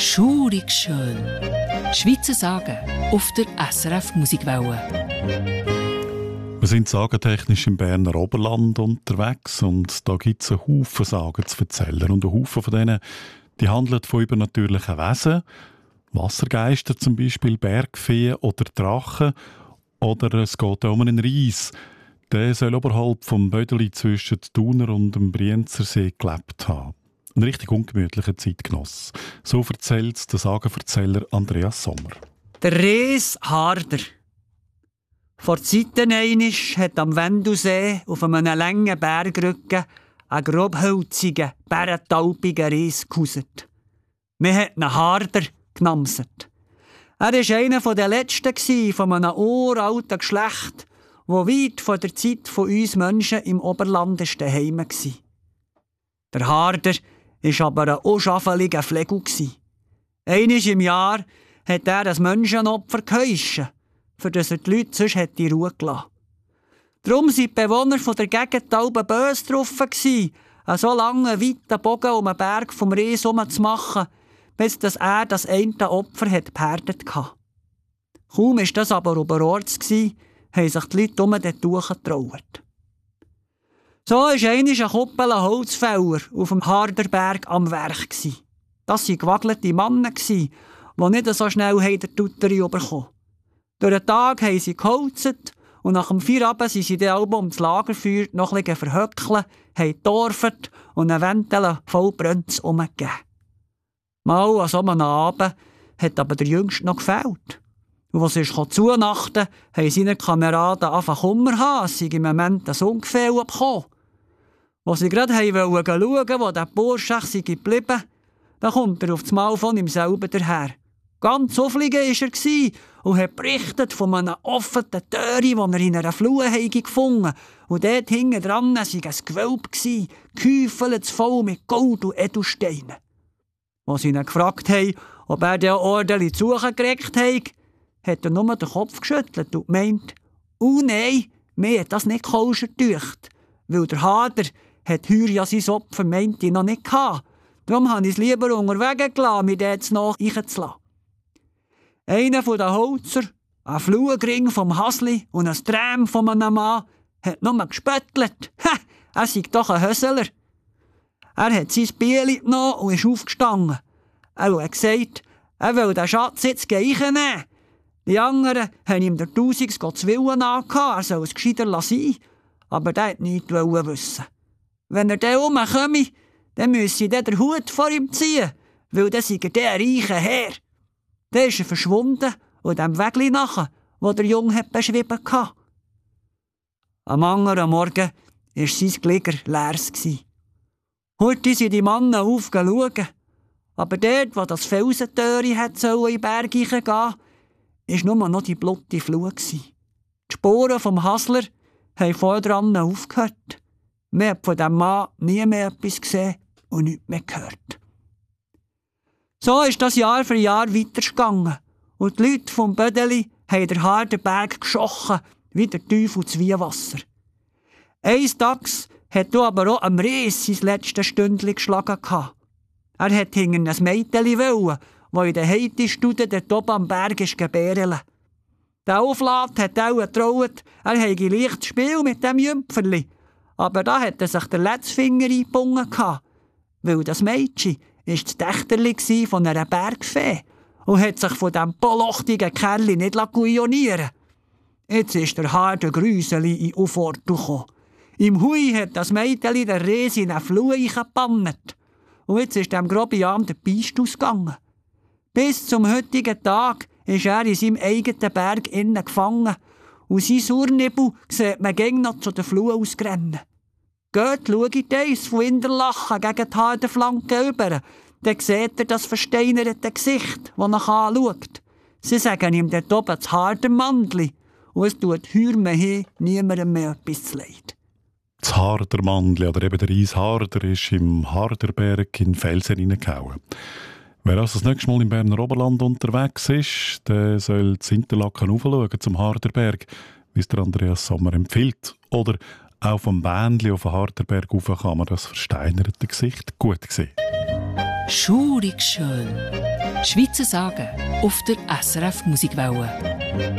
Schurig schön. Schweizer Sagen auf der SRF Musikwelle. Wir sind sagentechnisch im Berner Oberland unterwegs und da gibt es einen Haufen Sagen zu erzählen. Und ein Haufen von denen, die handeln von übernatürlichen Wesen, Wassergeister zum Beispiel, Bergfeen oder Drachen. Oder es geht auch um einen Ries. Der soll oberhalb vom Bödeli zwischen Thuner und dem Brienzersee gelebt haben. Ein richtig ungemütlicher Zeitgenoss. So erzählt es der Sagenverzähler Andreas Sommer. Der Ries Harder. Vor Zeiten einmal hat am Wendelsee auf einem langen Bergrücken ein grobhölziger, bärentaubiger Ries gehauset. Man hat ihn Harder genamset. Er war einer der letzten von einem uralten Geschlecht, wo weit vor der Zeit von uns Menschen im Oberland daheim war. Der Harder war aber ein unschaffeliger Flegel. Einmal im Jahr hat er ein Menschenopfer geheischen, für das er die Leute sonst in Ruhe gelassen. Darum waren die Bewohner der Gegend halb böse drauf, einen so langen, weiten Bogen um den Berg vom Ries herumzumachen, bis er das eine Opfer beherdet hatte. Kaum war das aber oberorts, haben sich die Leute dort durchgetraut. So war einmal eine Kuppel Holzfäller auf dem Harderberg am Werk. Das waren gewagelte Männer, die nicht so schnell den Tutteri bekommen. Durch den Tag haben sie geholzt und nach dem Feierabend sind sie dann um das Lagerfeuer noch ein bisschen verhöckeln, haben getorfert und einen Wendel voll Brönz umgegeben. Mal an so einem Abend hat aber der Jüngste noch gefehlt. Und als sie zunachten, haben seine Kameraden angefangen Kummer haben, es sei im Moment ein Ungefähr bekommen. Als sie gerade schauen wollten, wo der Bursche geblieben sei, dann kommt er auf das Mal von ihm selber daher. Ganz aufliegen war er und hat berichtet von einem offenen Töri, das er in einer Flur gefunden habe. Und dort hinten dran war ein Gewölbe, gehäufelt voll mit Gold und Edelsteinen. Als sie ihn gefragt haben, ob er den ordentlich zu suchen gekriegt habe, hat er nur den Kopf geschüttelt und gemeint, nein, mir hat das nicht koscher gedeucht, weil der Hader hat heuer ja sein Opfer meinte noch nicht gehabt. Darum habe ich es lieber unterwegs gelassen, mich dort noch reinzulassen. Einer der Holzer, ein Flugring vom Hasli und ein Träm von einem Mann, hat nur gespöttelt. Er sei doch ein Hösler. Er hat sein Bieli genommen und ist aufgestanden. Er hat gesagt, er will den Schatz jetzt reinnehmen. Die anderen haben ihm der 1000 Gottes Willen angehabt, er soll es gescheiter sein. Aber der wollte nichts wissen. Wenn er dann herumkomme, dann müsse der den Hut vor ihm ziehen, weil dann sei er der reiche Herr. Dann ist er verschwunden und dem Wegli nachher, wo der Junge beschrieben hatte. Am anderen Morgen war sein Glieder leer. Heute sind die Männer aufgeschaut, aber dort, wo das Felsentöri in den Berg hineingehen war nur noch die blutige Flur. Die Spuren vom Hasler haben vorher dran aufgehört. Man hat von diesem Mann nie mehr etwas gesehen und nichts mehr gehört. So ist das Jahr für Jahr weitergegangen und die Leute vom Bödeli haben den Harderberg geschochen wie der Teufel das Weihwasser. Eines Tages hat aber auch am Ries sein letztes Stündchen geschlagen. Er hat hinten ein Mädchen wollen, das in der Heitistude dort oben am Berg ist gebärele. Der Auflad hat auch getraut, er habe leichtes Spiel mit dem Jümpferli. Aber da hat er sich der letzte Finger eingebunden, weil das Mädchen war das Töchterli von einer Bergfee und hat sich von diesem polochtigen Kerli nicht guionieren lassen. Jetzt ist der harte Grüseli in Aufwort gekommen. Im Hui hat das Mädchen den Ries in eine Flur eingepannt. Und jetzt ist dem Grobian der Beist ausgegangen. Bis zum heutigen Tag ist er in seinem eigenen Berg innen gefangen und sein Sauernebel sieht man gegen noch zu der Flur ausrennen. Geht, schaut eins von Interlachen gegen die Harderflanke über, dann seht ihr das versteinerte Gesicht, das nach anschaut. Sie sagen ihm dort oben das Hardermandli und es tut heuer niemandem mehr etwas leid. Das Hardermandli oder eben der Ries Harder ist im Harderberg in Felsen hineingehauen. Wer also das nächste Mal im Berner Oberland unterwegs ist, der soll das Interlaken aufschauen zum Harderberg, wie es der Andreas Sommer empfiehlt. Oder auch vom Bändli auf den Harderberg rauf kann man das versteinerte Gesicht gut sehen. Schurig schön. Schweizer Sagen auf der SRF Musikwelle.